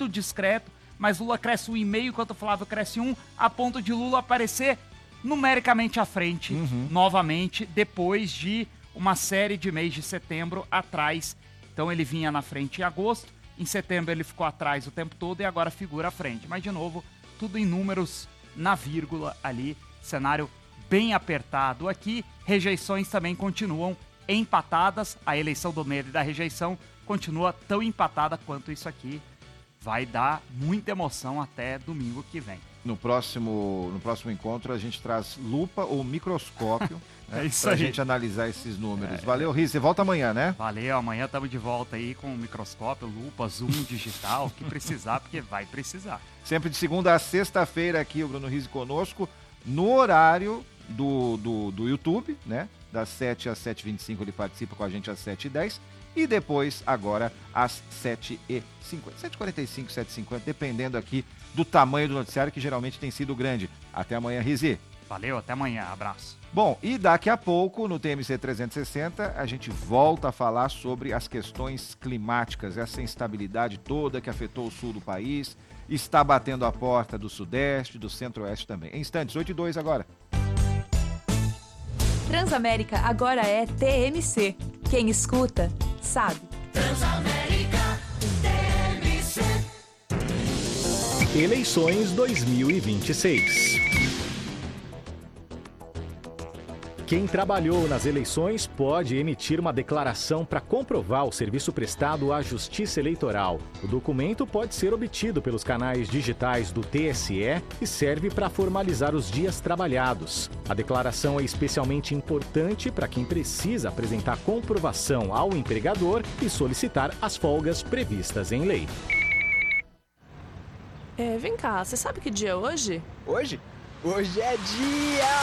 muito discreto, mas Lula cresce 1,5, enquanto o Flávio cresce 1, a ponto de Lula aparecer numericamente à frente, novamente, depois de uma série de mês de setembro atrás. Então ele vinha na frente em agosto, em setembro ele ficou atrás o tempo todo e agora figura à frente. Mas, de novo, tudo em números na vírgula ali, cenário bem apertado aqui. Rejeições também continuam empatadas, a eleição do medo e da rejeição continua tão empatada quanto isso aqui. Vai dar muita emoção até domingo que vem. No próximo encontro a gente traz lupa ou microscópio É isso pra aí. gente analisar esses números. Valeu, Riz. Você volta amanhã, né? Valeu, amanhã estamos de volta aí com o microscópio, lupa, zoom digital, o que precisar, porque vai precisar. Sempre de segunda a sexta-feira aqui o Bruno Riz conosco, no horário do YouTube, né? Das 7 às 7h25 ele participa com a gente às 7h10 e depois agora às 7h50, 7h45, 7h50, dependendo aqui do tamanho do noticiário, que geralmente tem sido grande. Até amanhã, Rizi. Valeu, até amanhã, abraço. Bom, e daqui a pouco, no TMC 360, a gente volta a falar sobre as questões climáticas, essa instabilidade toda que afetou o sul do país, está batendo a porta do sudeste, do centro-oeste também. Em instantes, 8h02 agora. Transamérica agora é TMC. Quem escuta, sabe. Transamérica TMC. Eleições 2026. Quem trabalhou nas eleições pode emitir uma declaração para comprovar o serviço prestado à Justiça Eleitoral. O documento pode ser obtido pelos canais digitais do TSE e serve para formalizar os dias trabalhados. A declaração é especialmente importante para quem precisa apresentar comprovação ao empregador e solicitar as folgas previstas em lei. Vem cá, você sabe que dia é hoje? Hoje? Hoje é dia